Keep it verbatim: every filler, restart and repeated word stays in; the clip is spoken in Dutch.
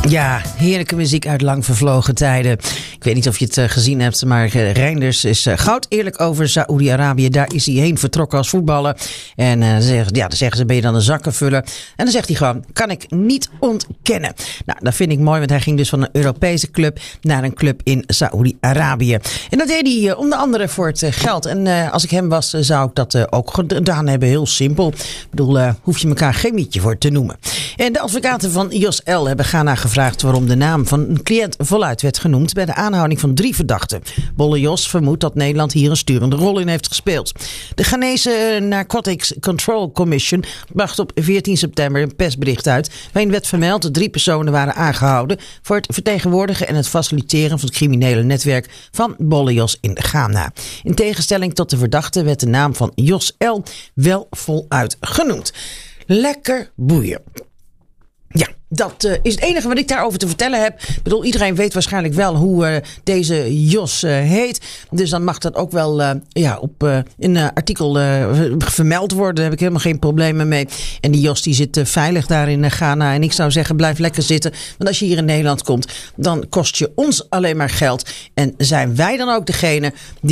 Ja, heerlijke muziek uit lang vervlogen tijden. Ik weet niet of je het uh, gezien hebt, maar uh, Reinders is uh, goud eerlijk over Saoedi-Arabië. Daar is hij heen vertrokken als voetballer. En uh, zeg, ja, dan zeggen ze, ben je dan een zakkenvuller? En dan zegt hij gewoon, kan ik niet ontkennen. Nou, dat vind ik mooi, want hij ging dus van een Europese club naar een club in Saoedi-Arabië. En dat deed hij uh, onder andere voor het uh, geld. En uh, als ik hem was, uh, zou ik dat uh, ook gedaan hebben. Heel simpel. Ik bedoel, uh, hoef je elkaar geen mietje voor te noemen. En de advocaten van Jos L. hebben Ghana gevraagd waarom de naam van een cliënt voluit werd genoemd bij de aanhouding van drie verdachten. Bolle Jos vermoedt dat Nederland hier een sturende rol in heeft gespeeld. De Ghanese Narcotics Control Commission bracht op veertien september een persbericht uit waarin werd vermeld dat drie personen waren aangehouden voor het vertegenwoordigen en het faciliteren van het criminele netwerk van Bolle Jos in Ghana. In tegenstelling tot de verdachte werd de naam van Jos L. wel voluit genoemd. Lekker boeien. Ja, dat uh, is het enige wat ik daarover te vertellen heb. Ik bedoel, iedereen weet waarschijnlijk wel hoe uh, deze Jos uh, heet. Dus dan mag dat ook wel uh, ja, op uh, een uh, artikel uh, vermeld worden. Daar heb ik helemaal geen problemen mee. En die Jos die zit uh, veilig daar in uh, Ghana. En ik zou zeggen, blijf lekker zitten. Want als je hier in Nederland komt, dan kost je ons alleen maar geld. En zijn wij dan ook degene die